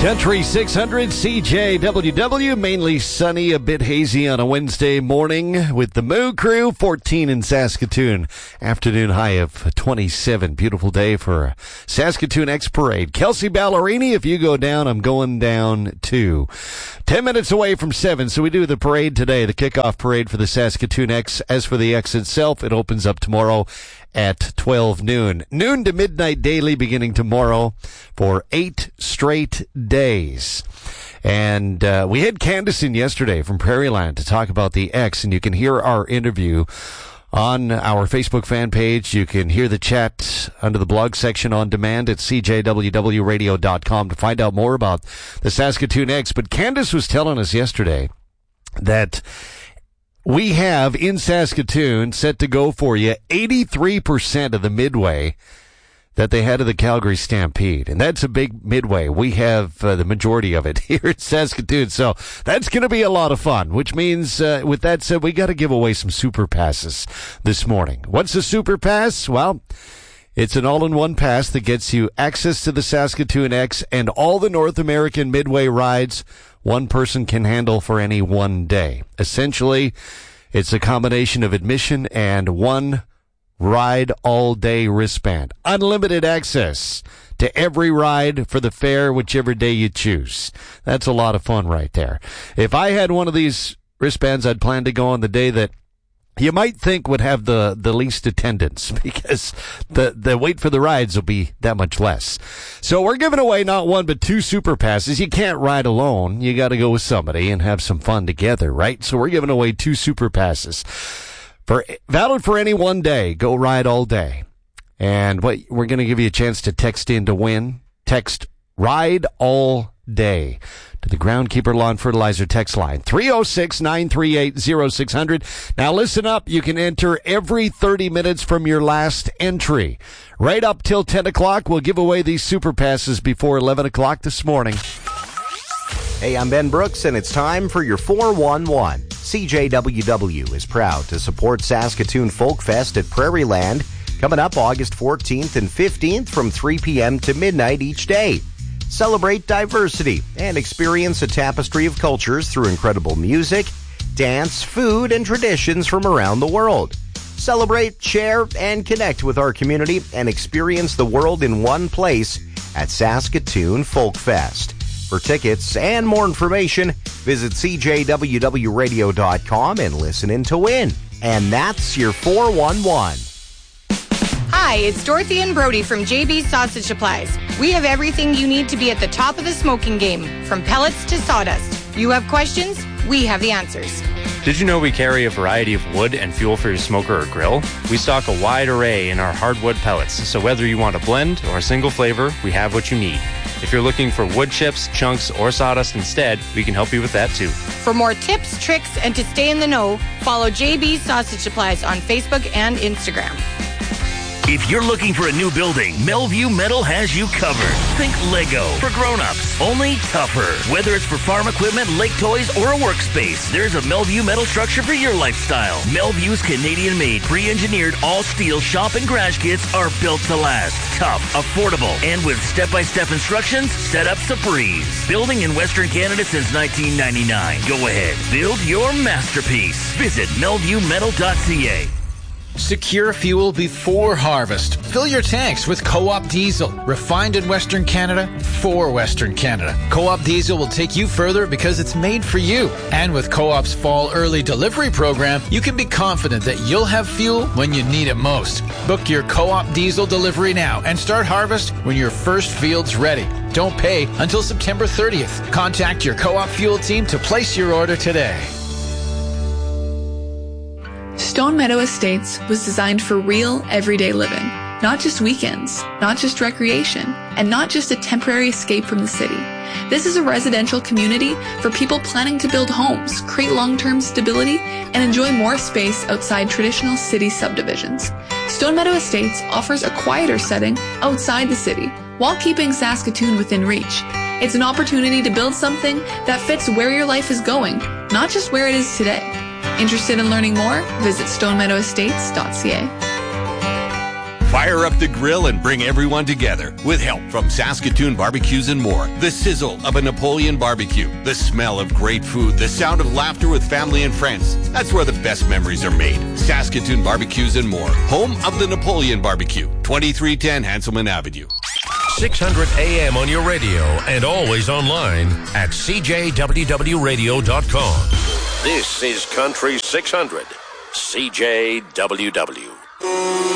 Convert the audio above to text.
Country 600 CJWW, mainly sunny, a bit hazy on a Wednesday morning with the Moo Crew, 14 in Saskatoon. Afternoon high of 27. Beautiful day for Saskatoon X Parade. Kelsey Ballerini, if you go down, I'm going down too. 10 minutes away from 7, so we do the parade today, the kickoff parade for the Saskatoon X. As for the X itself, it opens up tomorrow at 12 noon. Noon to midnight daily beginning tomorrow for 8 straight days. And we had Candace in yesterday from Prairieland to talk about the X, and you can hear our interview on our Facebook fan page. You can hear the chat under the blog section on demand at cjwwradio.com to find out more about the Saskatoon X. But Candace was telling us yesterday that we have in Saskatoon set to go for you 83% of the midway that they had of the Calgary Stampede. And that's a big midway. We have the majority of it here in Saskatoon. So that's going to be a lot of fun, which means, with that said, we got to give away some super passes this morning. What's a super pass? Well, it's an all-in-one pass that gets you access to the Saskatoon X and all the North American Midway rides one person can handle for any one day. Essentially, it's a combination of admission and one ride all-day wristband. Unlimited access to every ride for the fair, whichever day you choose. That's a lot of fun right there. If I had one of these wristbands, I'd plan to go on the day that you might think would have the least attendance, because the wait for the rides will be that much less. So we're giving away not one but two super passes. You can't ride alone. You got to go with somebody and have some fun together, right? So we're giving away two super passes. Valid for any one day. Go ride all day. And we're going to give you a chance to text in to win. Text ride all day to the Groundkeeper Lawn Fertilizer text line, 306-938-0600. Now listen up. You can enter every 30 minutes from your last entry. Right up till 10 o'clock, we'll give away these super passes before 11 o'clock this morning. Hey, I'm Ben Brooks, and it's time for your 411. CJWW is proud to support Saskatoon Folk Fest at Prairieland, coming up August 14th and 15th from 3 p.m. to midnight each day. Celebrate diversity and experience a tapestry of cultures through incredible music, dance, food, and traditions from around the world. Celebrate, share, and connect with our community and experience the world in one place at Saskatoon Folk Fest. For tickets and more information, visit cjwwradio.com and listen in to win. And that's your 411. Hi, it's Dorothy and Brody from JB's Sausage Supplies. We have everything you need to be at the top of the smoking game, from pellets to sawdust. You have questions? We have the answers. Did you know we carry a variety of wood and fuel for your smoker or grill? We stock a wide array in our hardwood pellets, so whether you want a blend or a single flavor, we have what you need. If you're looking for wood chips, chunks, or sawdust instead, we can help you with that too. For more tips, tricks, and to stay in the know, follow JB's Sausage Supplies on Facebook and Instagram. If you're looking for a new building, Melview Metal has you covered. Think Lego for grown-ups, only tougher. Whether it's for farm equipment, lake toys, or a workspace, there's a Melview Metal structure for your lifestyle. Melview's Canadian-made, pre-engineered, all-steel shop and garage kits are built to last. Tough, affordable, and with step-by-step instructions, setup's a breeze. Building in Western Canada since 1999. Go ahead, build your masterpiece. Visit melviewmetal.ca. Secure fuel before harvest. Fill your tanks with Co-op Diesel. Refined in Western Canada for Western Canada. Co-op Diesel will take you further because it's made for you. And with Co-op's fall early delivery program, you can be confident that you'll have fuel when you need it most. Book your Co-op Diesel delivery now and start harvest when your first field's ready. Don't pay until September 30th. Contact your Co-op Fuel team to place your order today. Stone Meadow Estates was designed for real, everyday living. Not just weekends, not just recreation, and not just a temporary escape from the city. This is a residential community for people planning to build homes, create long-term stability, and enjoy more space outside traditional city subdivisions. Stone Meadow Estates offers a quieter setting outside the city, while keeping Saskatoon within reach. It's an opportunity to build something that fits where your life is going, not just where it is today. Interested in learning more? Visit stonemeadowestates.ca. Fire up the grill and bring everyone together with help from Saskatoon Barbecues and More. The sizzle of a Napoleon barbecue, the smell of great food, the sound of laughter with family and friends. That's where the best memories are made. Saskatoon Barbecues and More, home of the Napoleon Barbecue, 2310 Hanselman Avenue. 600 AM on your radio and always online at cjwwradio.com. This is Country 600, CJWW.